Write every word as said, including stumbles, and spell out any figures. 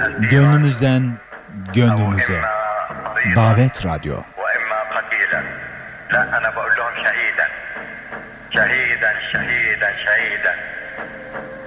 Gönlümüzden gönlümüze. Davet Radyo. لا أنا بقول لهم شهيدا شهيدا شهيدا شهيدا